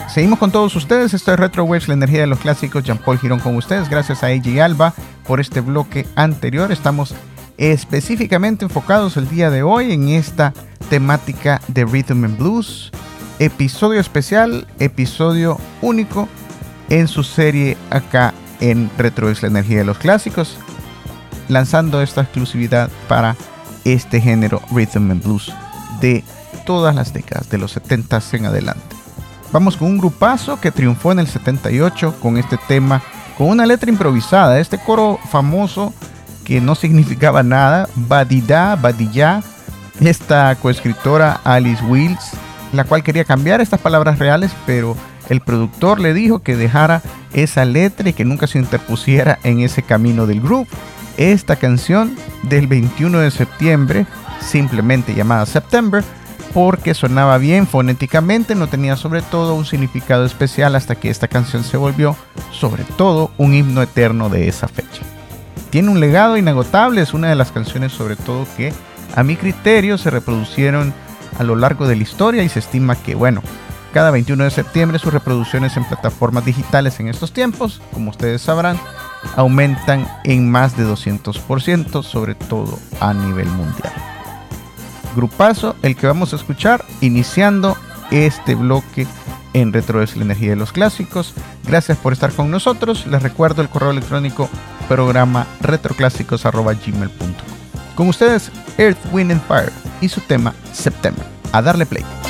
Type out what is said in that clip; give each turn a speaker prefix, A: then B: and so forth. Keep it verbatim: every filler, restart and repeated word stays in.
A: Seguimos con todos ustedes. Esto es Retro Waves, la energía de los clásicos. Jean-Paul Girón con ustedes. Gracias a A J Alba por este bloque anterior. Estamos específicamente enfocados el día de hoy en esta temática de Rhythm and Blues. Episodio especial, episodio único en su serie acá en Retro Waves, la energía de los clásicos, lanzando esta exclusividad para este género Rhythm and Blues de todas las décadas, de los setenta en adelante. Vamos con un grupazo que triunfó en el setenta y ocho con este tema, con una letra improvisada, este coro famoso que no significaba nada, Badida, Badilla, esta coescritora Alice Wills, la cual quería cambiar estas palabras reales, pero el productor le dijo que dejara esa letra y que nunca se interpusiera en ese camino del groove. Esta canción del veintiuno de septiembre, simplemente llamada September, porque sonaba bien fonéticamente, no tenía sobre todo un significado especial hasta que esta canción se volvió sobre todo un himno eterno de esa fecha. Tiene un legado inagotable, es una de las canciones sobre todo que a mi criterio se reproducieron a lo largo de la historia y se estima que, bueno, cada veintiuno de septiembre sus reproducciones en plataformas digitales en estos tiempos, como ustedes sabrán, aumentan en más de doscientos por ciento, sobre todo a nivel mundial. Grupazo el que vamos a escuchar iniciando este bloque en Retro es la energía de los clásicos. Gracias por estar con nosotros. Les recuerdo el correo electrónico programa retroclásicos arroba gmail punto com. Con ustedes Earth, Wind and Fire y su tema September. A darle play.